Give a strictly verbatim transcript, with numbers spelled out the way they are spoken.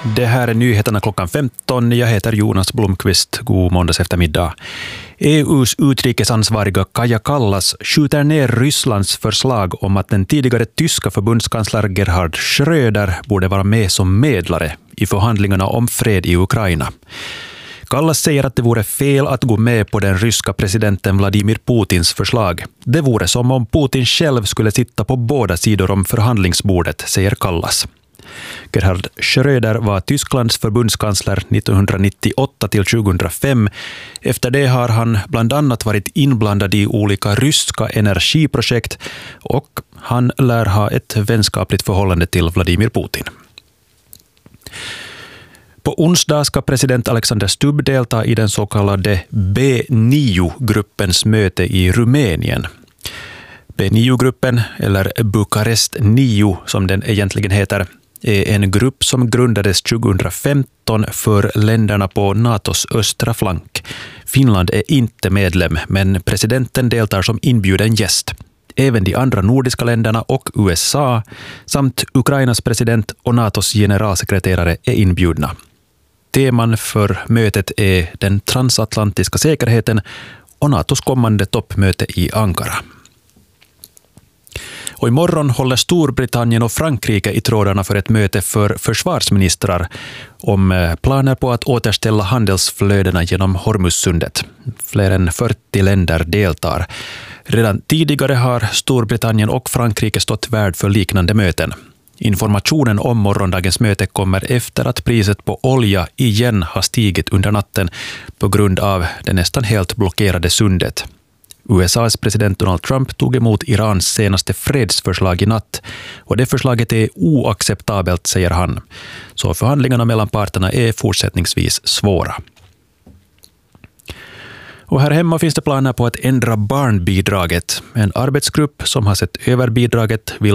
Det här är nyheterna klockan femton. Jag heter Jonas Blomqvist. God måndags eftermiddag. E U:s utrikesansvariga Kaja Kallas skjuter ner Rysslands förslag om att den tidigare tyska förbundskansler Gerhard Schröder borde vara med som medlare i förhandlingarna om fred i Ukraina. Kallas säger att det vore fel att gå med på den ryska presidenten Vladimir Putins förslag. Det vore som om Putin själv skulle sitta på båda sidor om förhandlingsbordet, säger Kallas. Gerhard Schröder var Tysklands förbundskansler nittonhundranittioåtta till tjugohundrafem. Efter det har han bland annat varit inblandad i olika ryska energiprojekt och han lär ha ett vänskapligt förhållande till Vladimir Putin. På onsdag ska president Alexander Stubb delta i den så kallade B nio-gruppens möte i Rumänien. B nio-gruppen, eller Bukarest nio som den egentligen heter, är en grupp som grundades tjugohundrafemton för länderna på NATOs östra flank. Finland är inte medlem, men presidenten deltar som inbjuden gäst. Även de andra nordiska länderna och U S A samt Ukrainas president och NATOs generalsekreterare är inbjudna. Teman för mötet är den transatlantiska säkerheten och NATOs kommande toppmöte i Ankara. Och imorgon håller Storbritannien och Frankrike i trådarna för ett möte för försvarsministrar om planer på att återställa handelsflödena genom Hormuzsundet. Fler än fyrtio länder deltar. Redan tidigare har Storbritannien och Frankrike stått värd för liknande möten. Informationen om morgondagens möte kommer efter att priset på olja igen har stigit under natten på grund av det nästan helt blockerade sundet. U S A:s president Donald Trump tog emot Irans senaste fredsförslag i natt och det förslaget är oacceptabelt, säger han. Så förhandlingarna mellan parterna är fortsättningsvis svåra. Och här hemma finns det planer på att ändra barnbidraget. En arbetsgrupp som har sett över bidraget vill